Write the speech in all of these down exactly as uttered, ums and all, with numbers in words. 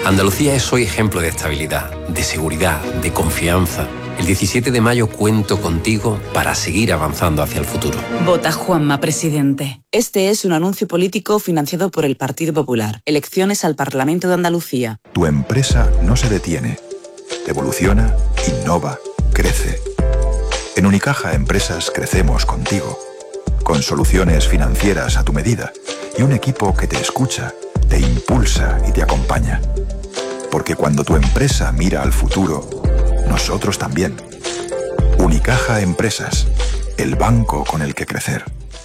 Andalucía es hoy ejemplo de estabilidad, de seguridad, de confianza. El diecisiete de mayo cuento contigo para seguir avanzando hacia el futuro. Vota Juanma, presidente. Este es un anuncio político financiado por el Partido Popular. Elecciones al Parlamento de Andalucía. Tu empresa no se detiene. Evoluciona, innova, crece. En Unicaja Empresas crecemos contigo. Con soluciones financieras a tu medida y un equipo que te escucha, te impulsa y te acompaña. Porque cuando tu empresa mira al futuro, nosotros también. Unicaja Empresas, el banco con el que crecer.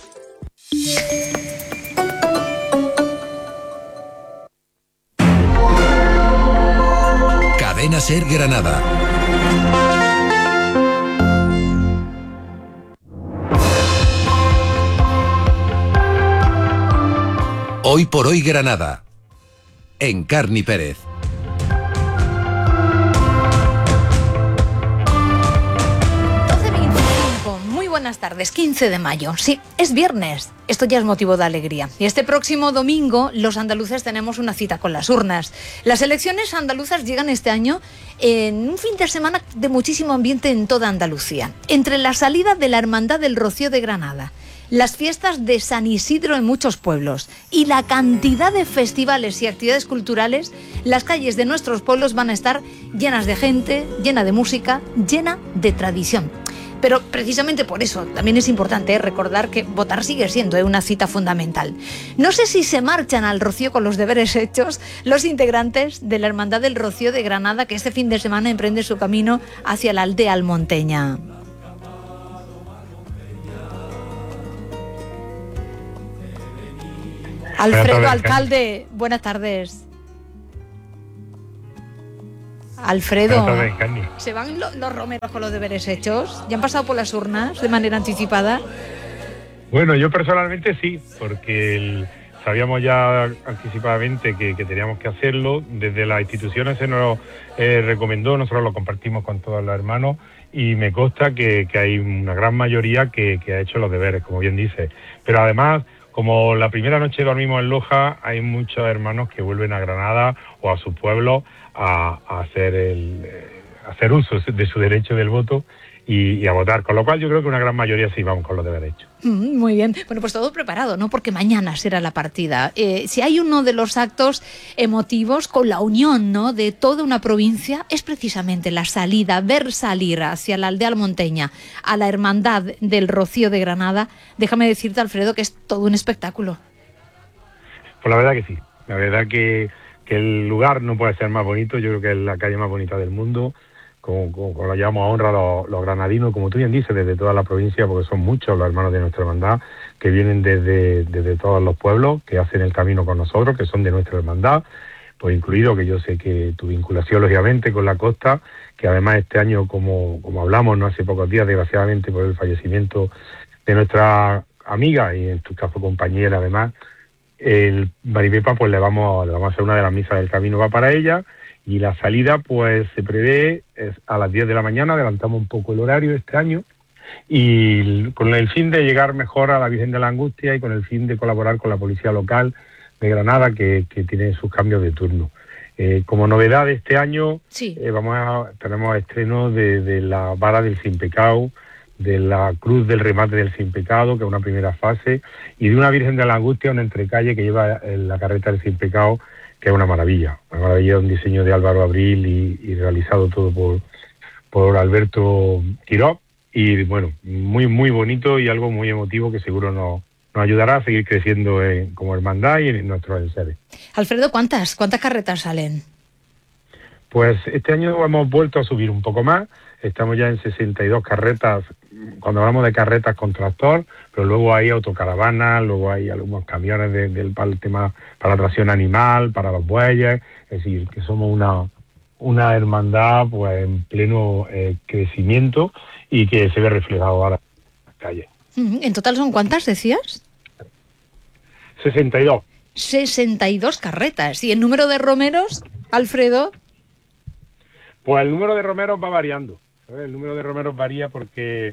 Cadena SER Granada. Hoy por hoy Granada. Encarni Pérez. Buenas tardes, quince de mayo. Sí, es viernes. Esto ya es motivo de alegría. Y este próximo domingo los andaluces tenemos una cita con las urnas. Las elecciones andaluzas llegan este año en un fin de semana de muchísimo ambiente en toda Andalucía. Entre la salida de la Hermandad del Rocío de Granada, las fiestas de San Isidro en muchos pueblos y la cantidad de festivales y actividades culturales, las calles de nuestros pueblos van a estar llenas de gente, llena de música, llena de tradición. Pero precisamente por eso también es importante recordar que votar sigue siendo una cita fundamental. No sé si se marchan al Rocío con los deberes hechos los integrantes de la Hermandad del Rocío de Granada, que este fin de semana emprende su camino hacia la aldea almonteña. Alfredo, alcalde, buenas tardes. Alfredo, ¿se van lo, los romeros con los deberes hechos? ¿Ya han pasado por las urnas de manera anticipada? Bueno, yo personalmente sí, porque el, sabíamos ya anticipadamente que, que teníamos que hacerlo. Desde las instituciones se nos eh, recomendó, nosotros lo compartimos con todos los hermanos y me consta que, que hay una gran mayoría que, que ha hecho los deberes, como bien dice. Pero además, como la primera noche dormimos en Loja, hay muchos hermanos que vuelven a Granada o a su pueblo a, a hacer el a hacer uso de su derecho del voto y, y a votar, con lo cual yo creo que una gran mayoría sí vamos con los deberes hechos. Mm, muy bien, bueno, pues todo preparado, ¿no? Porque mañana será la partida. Eh, si hay uno de los actos emotivos con la unión, ¿no?, de toda una provincia, es precisamente la salida, ver salir hacia la aldea almonteña a la Hermandad del Rocío de Granada. Déjame decirte, Alfredo, que es todo un espectáculo. Pues la verdad que sí, la verdad que que el lugar no puede ser más bonito. Yo creo que es la calle más bonita del mundo, como, como, como lo llamamos a honra los, los granadinos, como tú bien dices, desde toda la provincia, porque son muchos los hermanos de nuestra hermandad que vienen desde, desde todos los pueblos, que hacen el camino con nosotros, que son de nuestra hermandad, pues incluido que yo sé que tu vinculación lógicamente con la costa, que además este año, como, como hablamos no hace pocos días, desgraciadamente por el fallecimiento de nuestra amiga y en tu caso compañera además, el Maripepa, pues le vamos, le vamos a hacer una de las misas del camino, va para ella, y la salida pues se prevé es a las diez de la mañana, adelantamos un poco el horario este año, y con el fin de llegar mejor a la Virgen de la Angustia y con el fin de colaborar con la policía local de Granada, que, que tiene sus cambios de turno. Eh, como novedad de este año, sí. eh, vamos a, tenemos estreno de, de la vara del Sin Pecado, de la cruz del remate del Sin Pecado, que es una primera fase, y de una Virgen de la Angustia, una entrecalle que lleva la carreta del Sin Pecado, que es una maravilla, una maravilla, un diseño de Álvaro Abril y, y realizado todo por, por Alberto Quiró, y bueno, muy muy bonito y algo muy emotivo que seguro nos, nos ayudará a seguir creciendo en, como hermandad y en nuestros enseres. Alfredo, ¿cuántas, cuántas carretas salen? Pues este año hemos vuelto a subir un poco más, estamos ya en sesenta y dos carretas, cuando hablamos de carretas con tractor, pero luego hay autocaravanas, luego hay algunos camiones de, de, para el tema, para la tracción animal, para los bueyes, es decir, que somos una, una hermandad pues en pleno eh, crecimiento y que se ve reflejado ahora en las calles. ¿En total son cuántas, decías? sesenta y dos. sesenta y dos carretas. ¿Y el número de romeros, Alfredo? Pues el número de romeros va variando, ¿sabes? El número de romeros varía porque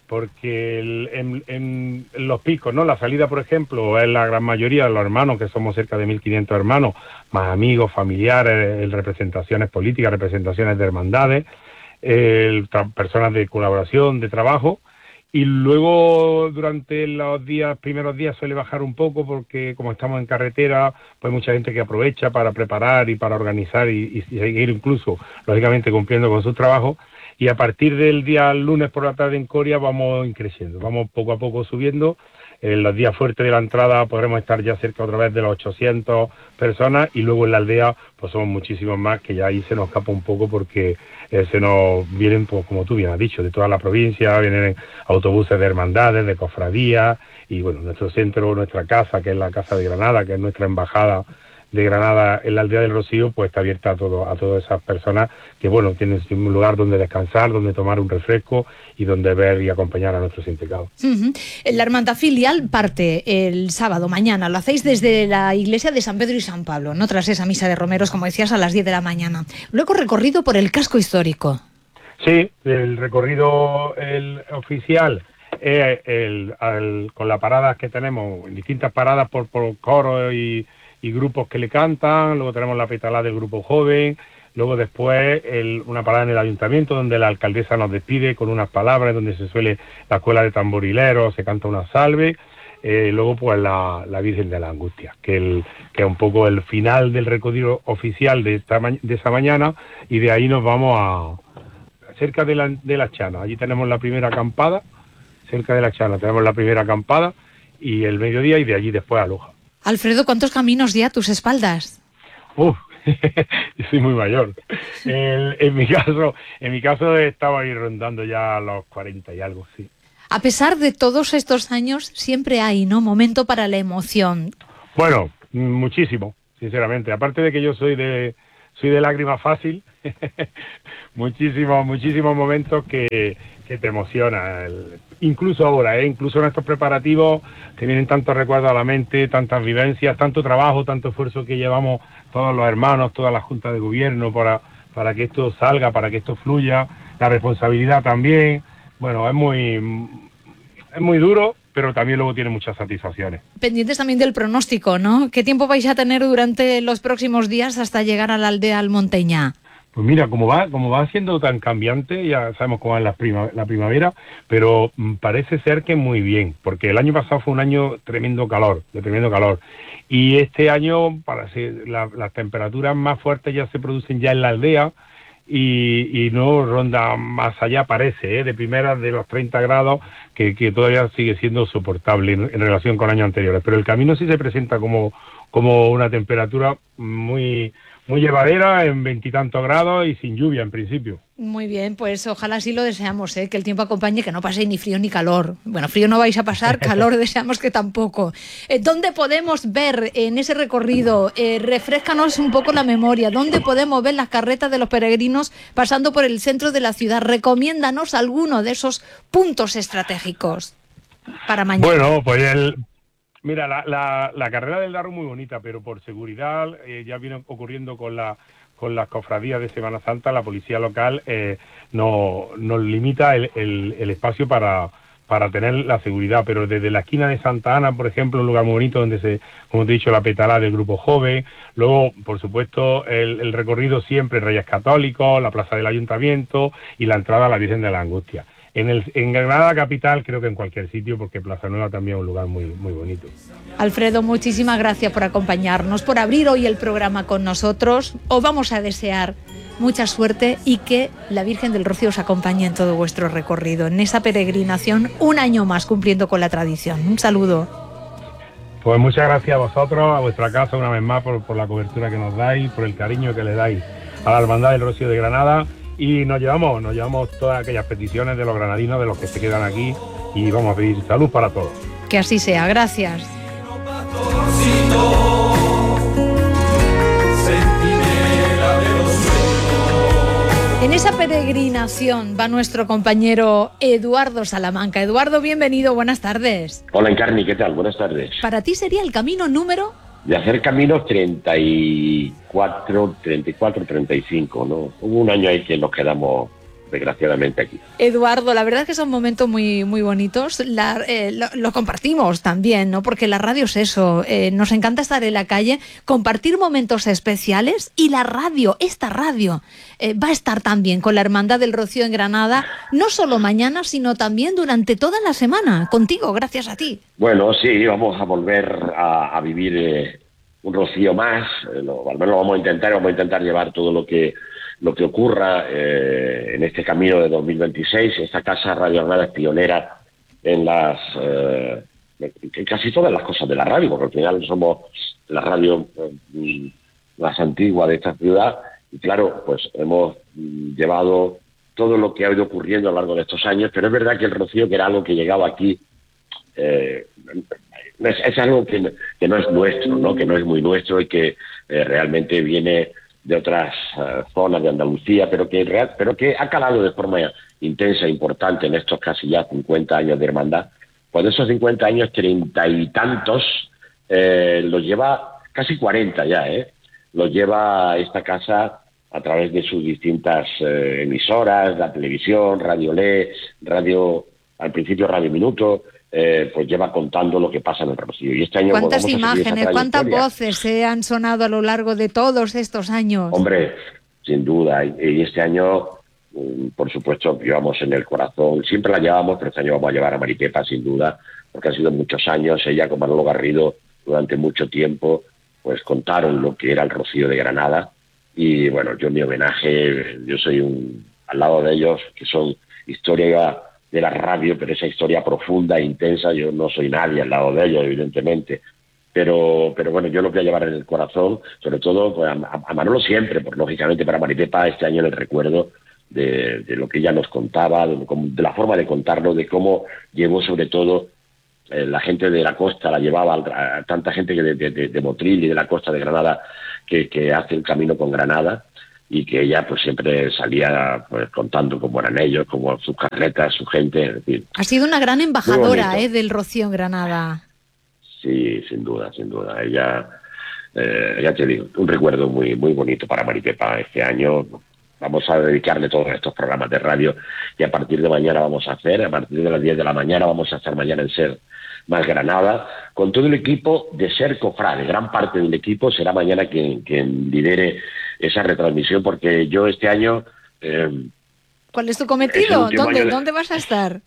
porque el, en, en, en los picos, ¿no? La salida, por ejemplo, es la gran mayoría de los hermanos, que somos cerca de mil quinientos hermanos, más amigos, familiares, representaciones políticas, representaciones de hermandades, eh, personas de colaboración, de trabajo. Y luego durante los días, primeros días suele bajar un poco porque como estamos en carretera, pues mucha gente que aprovecha para preparar y para organizar y, y seguir incluso, lógicamente, cumpliendo con sus trabajos. Y a partir del día lunes por la tarde en Coria vamos creciendo, vamos poco a poco subiendo. En los días fuertes de la entrada podremos estar ya cerca otra vez de los ochocientas personas y luego en la aldea pues somos muchísimos más, que ya ahí se nos escapa un poco porque eh, se nos vienen, pues, como tú bien has dicho, de toda la provincia, vienen autobuses de hermandades, de cofradías y bueno, nuestro centro, nuestra casa, que es la Casa de Granada, que es nuestra embajada de Granada en la aldea del Rocío, pues está abierta a todo, a todas esas personas que bueno, tienen un lugar donde descansar, donde tomar un refresco y donde ver y acompañar a nuestros implicados. Uh-huh. La hermandad filial parte el sábado, mañana, lo hacéis desde la iglesia de San Pedro y San Pablo, ¿no? Tras esa misa de romeros, como decías, a las diez de la mañana. Luego recorrido por el casco histórico. Sí, el recorrido el oficial eh, el, el, con las paradas que tenemos, distintas paradas por, por coros y y grupos que le cantan, luego tenemos la petalada del grupo joven, luego después el, una parada en el ayuntamiento donde la alcaldesa nos despide con unas palabras, donde se suele la escuela de tamborileros, se canta una salve, eh, luego pues la, la Virgen de la Angustia, que, el, que es un poco el final del recorrido oficial de, esta, de esa mañana, y de ahí nos vamos a cerca de la, de la Chana, allí tenemos la primera acampada, cerca de la Chana tenemos la primera acampada y el mediodía, y de allí después a Loja. Alfredo, ¿cuántos caminos ya a tus espaldas? Uf, yo soy muy mayor. El, en mi caso, en mi caso estaba ahí rondando ya los cuarenta y algo, sí. A pesar de todos estos años, siempre hay, ¿no?, momento para la emoción. Bueno, muchísimo, sinceramente. Aparte de que yo soy de soy de lágrima fácil, muchísimos, muchísimos momentos que, que te emocionan. El, incluso ahora, ¿eh? Incluso en estos preparativos te vienen tantos recuerdos a la mente, tantas vivencias, tanto trabajo, tanto esfuerzo que llevamos todos los hermanos, toda la Junta de Gobierno para, para que esto salga, para que esto fluya, la responsabilidad también. Bueno, es muy, es muy duro, pero también luego tiene muchas satisfacciones. Pendientes también del pronóstico, ¿no? ¿Qué tiempo vais a tener durante los próximos días hasta llegar a la aldea almonteña? Pues mira, como va como va siendo tan cambiante, ya sabemos cómo va la, prima, la primavera, pero mm, parece ser que muy bien, porque el año pasado fue un año tremendo calor, de tremendo calor, y este año para ser, la, las temperaturas más fuertes ya se producen ya en la aldea, y, y no ronda más allá, parece, ¿eh? De primeras de los treinta grados, que, que todavía sigue siendo soportable en, en relación con años anteriores, pero el camino sí se presenta como, como una temperatura muy... muy llevadera, en veintitantos grados y sin lluvia en principio. Muy bien, pues ojalá así lo deseamos, ¿eh? Que el tiempo acompañe, que no paséis ni frío ni calor. Bueno, frío no vais a pasar, calor deseamos que tampoco. Eh, ¿Dónde podemos ver en ese recorrido? Eh, refréscanos un poco la memoria. ¿Dónde podemos ver las carretas de los peregrinos pasando por el centro de la ciudad? Recomiéndanos alguno de esos puntos estratégicos para mañana. Bueno, pues el... Mira, la, la, la carrera del Darro es muy bonita, pero por seguridad eh, ya viene ocurriendo con la con las cofradías de Semana Santa, la policía local eh, no, nos limita el, el, el espacio para, para tener la seguridad, pero desde la esquina de Santa Ana, por ejemplo, un lugar muy bonito donde se, como te he dicho, la petalada del grupo joven, luego, por supuesto, el, el recorrido siempre Reyes Católicos, la plaza del Ayuntamiento y la entrada a la Virgen de la Angustia. En, el, en Granada capital, creo que en cualquier sitio, porque Plaza Nueva también es un lugar muy, muy bonito. Alfredo, muchísimas gracias por acompañarnos, por abrir hoy el programa con nosotros. Os vamos a desear mucha suerte y que la Virgen del Rocío os acompañe en todo vuestro recorrido, en esa peregrinación, un año más cumpliendo con la tradición. Un saludo. Pues muchas gracias a vosotros, a vuestra casa una vez más por, por la cobertura que nos dais, por el cariño que le dais a la Hermandad del Rocío de Granada. Y nos llevamos, nos llevamos todas aquellas peticiones de los granadinos, de los que se quedan aquí, y vamos a pedir salud para todos. Que así sea, gracias. En esa peregrinación va nuestro compañero Eduardo Salamanca. Eduardo, bienvenido, buenas tardes. Hola, Encarni, ¿qué tal? Buenas tardes. Para ti sería el camino número... De hacer caminos treinta y cuatro, treinta y cuatro, treinta y cinco, ¿no? Hubo un año ahí que nos quedamos desgraciadamente aquí. Eduardo, la verdad es que son momentos muy muy bonitos. La, eh, lo, lo compartimos también, ¿no? Porque la radio es eso. Eh, nos encanta estar en la calle, compartir momentos especiales, y la radio, esta radio, eh, va a estar también con la Hermandad del Rocío en Granada, no solo mañana, sino también durante toda la semana, contigo, gracias a ti. Bueno, sí, vamos a volver a, a vivir eh, un Rocío más. Eh, lo, al menos lo vamos a intentar, vamos a intentar llevar todo lo que lo que ocurra eh, en este camino de dos mil veintiséis. Esta casa Radio Granada es pionera en las eh, en casi todas las cosas de la radio, porque al final somos la radio eh, más antigua de esta ciudad, y claro, pues hemos mm, llevado todo lo que ha ido ocurriendo a lo largo de estos años, pero es verdad que el Rocío, que era algo que llegaba aquí, eh, es, es algo que, que no es nuestro, ¿no? Que no es muy nuestro, y que eh, realmente viene de otras uh, zonas de Andalucía, pero que real, pero que ha calado de forma intensa e importante en estos casi ya cincuenta años de hermandad. Pues de esos cincuenta años, treinta y tantos eh, los lleva, casi cuarenta ya, ¿eh? Los lleva esta casa a través de sus distintas eh, emisoras, la televisión, Radio Le, radio, al principio Radio Minuto, eh, pues lleva contando lo que pasa en el Rocío. Y este año ¿cuántas pues, vamos a imágenes, cuántas voces se han sonado a lo largo de todos estos años? Hombre, sin duda. Y, y este año, um, por supuesto, llevamos en el corazón, siempre la llevamos, pero este año vamos a llevar a Maripepa, sin duda, porque han sido muchos años. Ella con Manolo Garrido, durante mucho tiempo, pues contaron lo que era el Rocío de Granada. Y bueno, yo en mi homenaje, yo soy un al lado de ellos, que son historia de la radio, pero esa historia profunda e intensa, yo no soy nadie al lado de ellos, evidentemente, pero pero bueno, yo lo voy a llevar en el corazón, sobre todo pues, a, a Manolo siempre, pues lógicamente para Maripepa este año en el recuerdo de, de lo que ella nos contaba, de, de la forma de contarlo, de cómo llevó sobre todo eh, la gente de la costa, la llevaba a, a tanta gente que de, de, de Motril y de la costa de Granada que, que hace el camino con Granada, y que ella pues siempre salía pues contando cómo eran ellos, cómo sus carretas, su gente, es decir. Ha sido una gran embajadora eh, del Rocío en Granada. Sí, sin duda, sin duda. Ella, eh, ya te digo, un recuerdo muy muy bonito para Maripepa este año. Vamos a dedicarle todos estos programas de radio, y a partir de mañana vamos a hacer, a partir de las diez de la mañana vamos a estar mañana en Ser Más Granada, con todo el equipo de Ser Cofrade. Gran parte del equipo será mañana quien, quien lidere esa retransmisión, porque yo este año... Eh, ¿Cuál es tu cometido? Es ¿Dónde, de... ¿Dónde vas a estar?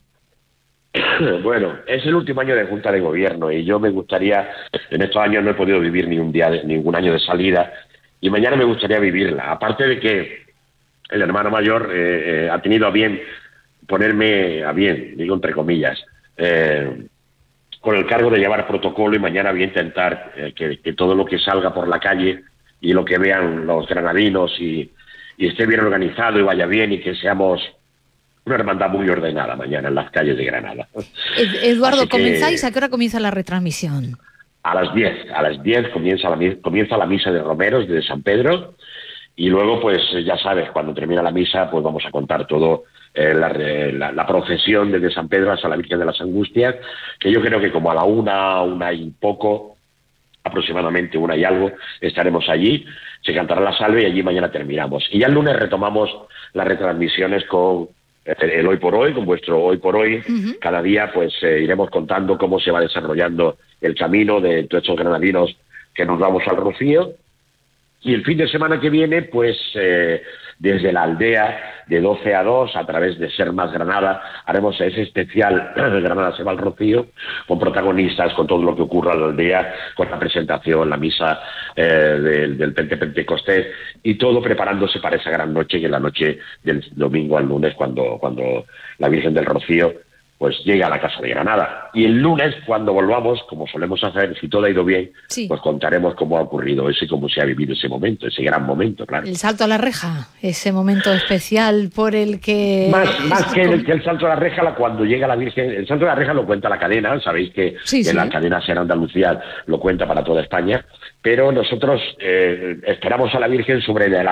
Bueno, es el último año de Junta de Gobierno, y yo me gustaría, en estos años no he podido vivir ni un día, de, ningún año de salida, y mañana me gustaría vivirla. Aparte de que el hermano mayor eh, eh, ha tenido a bien ponerme a bien, digo entre comillas, eh, con el cargo de llevar protocolo, y mañana voy a intentar eh, que, que todo lo que salga por la calle y lo que vean los granadinos y, y esté bien organizado y vaya bien, y que seamos una hermandad muy ordenada mañana en las calles de Granada. Eduardo, ¿comenzáis? ¿A qué hora comienza la retransmisión? A las diez, a las diez comienza la, comienza la misa de Romeros de San Pedro, y luego pues ya sabes, cuando termina la misa pues vamos a contar todo, eh, la, la, la procesión desde San Pedro hasta la Virgen de las Angustias, que yo creo que como a la una, una y poco, aproximadamente una y algo, estaremos allí, se cantará la salve y allí mañana terminamos. Y ya el lunes retomamos las retransmisiones con el Hoy por Hoy, con vuestro Hoy por Hoy. Uh-huh. Cada día pues eh, iremos contando cómo se va desarrollando el camino de todos estos granadinos que nos vamos al Rocío. Y el fin de semana que viene, pues eh, desde la aldea de doce a dos, a través de Ser Más Granada, haremos ese especial de Granada se va al Rocío, con protagonistas, con todo lo que ocurra en la aldea, con la presentación, la misa eh, del, del Pente Pentecostés, y todo preparándose para esa gran noche, que es la noche del domingo al lunes, cuando, cuando la Virgen del Rocío pues llega a la Casa de Granada. Y el lunes, cuando volvamos, como solemos hacer, si todo ha ido bien, sí, pues contaremos cómo ha ocurrido eso y cómo se ha vivido ese momento, ese gran momento, claro. El salto a la reja, ese momento especial por el que... Más, más que, el, que el salto a la reja, la, cuando llega la Virgen, el salto a la reja lo cuenta la cadena, sabéis que, sí, que sí, la cadena Ser Andalucía lo cuenta para toda España, pero nosotros eh, esperamos a la Virgen sobre de las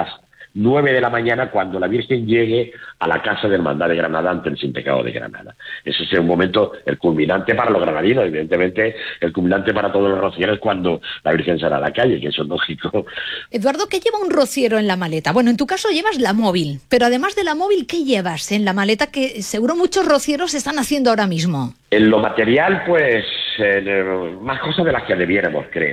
nueve de la mañana, cuando la Virgen llegue a la casa de Hermandad de Granada ante el Sin Pecado de Granada. Ese es un momento, el culminante para los granadinos, evidentemente el culminante para todos los rocieros cuando la Virgen sale a la calle, que eso es lógico. Eduardo, ¿qué lleva un rociero en la maleta? Bueno, en tu caso llevas la móvil, pero además de la móvil, ¿qué llevas en la maleta que seguro muchos rocieros están haciendo ahora mismo? En lo material, pues, eh, más cosas de las que debiéramos, creo.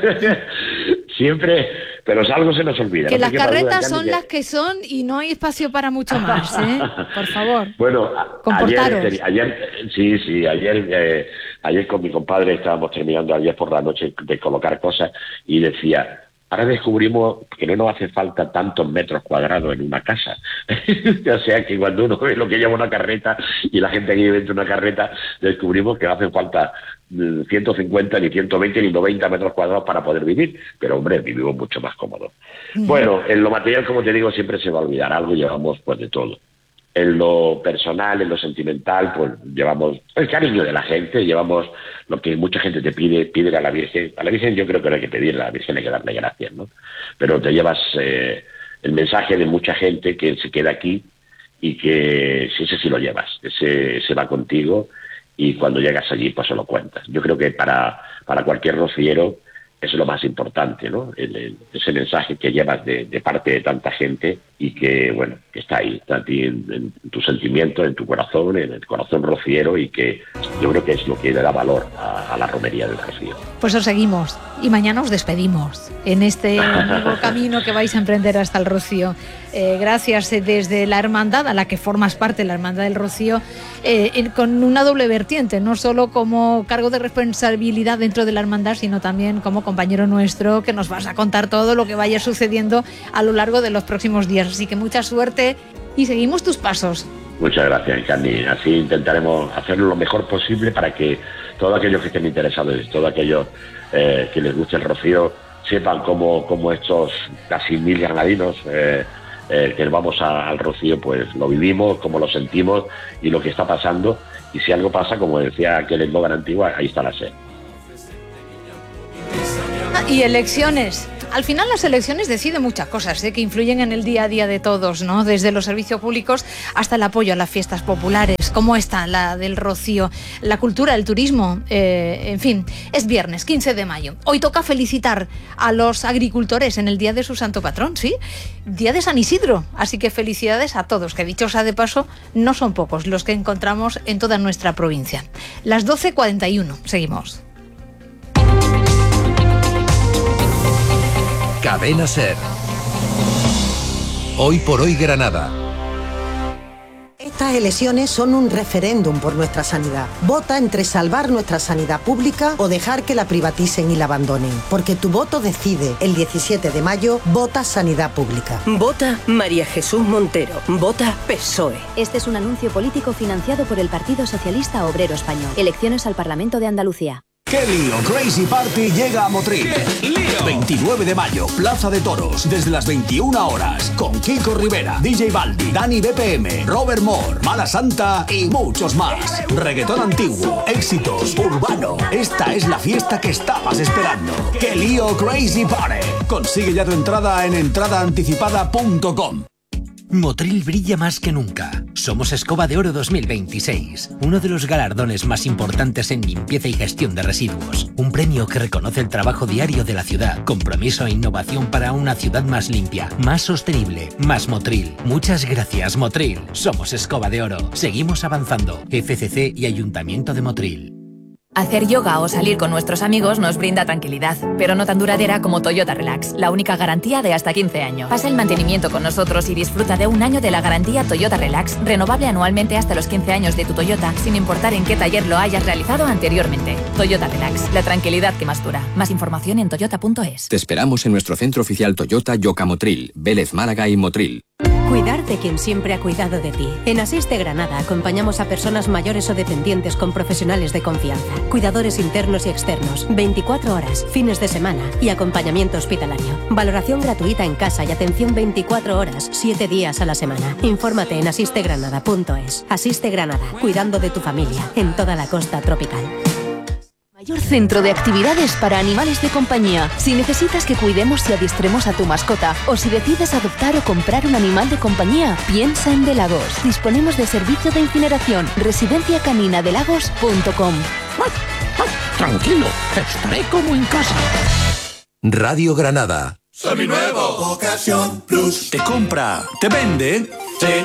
Siempre, pero algo se nos olvida. Que no las carretas duda, son que... las que son y no hay espacio para mucho más, ¿eh? Por favor. Bueno, comportaros. Ayer, ayer, sí, sí, ayer, eh, ayer con mi compadre estábamos terminando ayer por la noche de colocar cosas y decía... Ahora descubrimos que no nos hace falta tantos metros cuadrados en una casa. O sea que cuando uno ve lo que lleva una carreta y la gente aquí vive dentro de una carreta, descubrimos que no hacen falta ciento cincuenta, ni ciento veinte, ni noventa metros cuadrados para poder vivir. Pero, hombre, vivimos mucho más cómodos. Uh-huh. Bueno, en lo material, como te digo, siempre se va a olvidar. Algo llevamos, pues, de todo. En lo personal, en lo sentimental, pues llevamos el cariño de la gente, llevamos lo que mucha gente te pide, pide a la Virgen. A la Virgen yo creo que no hay que pedirle, a la Virgen hay que darle gracias, ¿no? Pero te llevas eh, el mensaje de mucha gente que se queda aquí y que sí, ese sí lo llevas, ese, ese va contigo y cuando llegas allí pues se lo cuentas. Yo creo que para, para cualquier rociero es lo más importante, ¿no? El, el, ese mensaje que llevas de, de parte de tanta gente y que, bueno, que está ahí, está a ti en, en tu sentimiento, en tu corazón, en el corazón rociero y que yo creo que es lo que le da valor a, a la romería del Rocío. Pues os seguimos y mañana os despedimos en este nuevo camino que vais a emprender hasta el Rocío. Eh, gracias eh, desde la hermandad a la que formas parte, la Hermandad del Rocío, eh, en, con una doble vertiente, no solo como cargo de responsabilidad dentro de la hermandad, sino también como compañero nuestro que nos vas a contar todo lo que vaya sucediendo a lo largo de los próximos días. Así que mucha suerte y seguimos tus pasos. Muchas gracias, Cani. Así intentaremos hacerlo lo mejor posible para que todos aquellos que estén interesados, todos aquellos eh, que les guste el Rocío, sepan cómo, cómo estos casi mil granadinos eh, eh, que vamos a, al Rocío, pues lo vivimos, cómo lo sentimos y lo que está pasando. Y si algo pasa, como decía aquel eslogan antiguo, ahí está la sed. Y elecciones. Al final las elecciones deciden muchas cosas, ¿eh? Que influyen en el día a día de todos, ¿no? Desde los servicios públicos hasta el apoyo a las fiestas populares. ¿Cómo está la del Rocío? La cultura, el turismo, eh, en fin. Es viernes, quince de mayo. Hoy toca felicitar a los agricultores en el día de su santo patrón, ¿sí? Día de San Isidro. Así que felicidades a todos, que dicho sea de paso, no son pocos los que encontramos en toda nuestra provincia. Las doce cuarenta y uno. Seguimos. Cadena Ser. Hoy por hoy Granada. Estas elecciones son un referéndum por nuestra sanidad. Vota entre salvar nuestra sanidad pública o dejar que la privaticen y la abandonen. Porque tu voto decide. El diecisiete de mayo, vota Sanidad Pública. Vota María Jesús Montero. Vota P S O E. Este es un anuncio político financiado por el Partido Socialista Obrero Español. Elecciones al Parlamento de Andalucía. ¡Qué lío! Crazy Party llega a Motril. veintinueve de mayo, Plaza de Toros, desde las veintiuna horas, con Kiko Rivera, D J Baldi, Dani B P M, Robert Moore, Mala Santa y muchos más. Reggaetón antiguo, éxitos, urbano. Esta es la fiesta que estabas esperando. ¡Qué lío! Crazy Party. Consigue ya tu entrada en entrada anticipada punto com. Motril brilla más que nunca. Somos Escoba de Oro dos mil veintiséis, uno de los galardones más importantes en limpieza y gestión de residuos. Un premio que reconoce el trabajo diario de la ciudad, compromiso e innovación para una ciudad más limpia, más sostenible, más Motril. Muchas gracias, Motril. Somos Escoba de Oro. Seguimos avanzando. F C C y Ayuntamiento de Motril. Hacer yoga o salir con nuestros amigos nos brinda tranquilidad, pero no tan duradera como Toyota Relax, la única garantía de hasta quince años. Pasa el mantenimiento con nosotros y disfruta de un año de la garantía Toyota Relax, renovable anualmente hasta los quince años de tu Toyota, sin importar en qué taller lo hayas realizado anteriormente. Toyota Relax, la tranquilidad que más dura. Más información en toyota punto es. Te esperamos en nuestro centro oficial Toyota Yoka Motril, Vélez Málaga y Motril. Cuidar de quien siempre ha cuidado de ti. En Asiste Granada acompañamos a personas mayores o dependientes con profesionales de confianza, cuidadores internos y externos, veinticuatro horas, fines de semana y acompañamiento hospitalario. Valoración gratuita en casa y atención veinticuatro horas, siete días a la semana. Infórmate en asiste granada punto es. Asiste Granada, cuidando de tu familia en toda la costa tropical. Mayor centro de actividades para animales de compañía. Si necesitas que cuidemos y adiestremos a tu mascota, o si decides adoptar o comprar un animal de compañía, piensa en Delagos. Disponemos de servicio de incineración. residencia canina de lagos punto com. Tranquilo, estaré como en casa. Radio Granada. Seminuevo. Ocasión Plus. Te compra, te vende. Sí.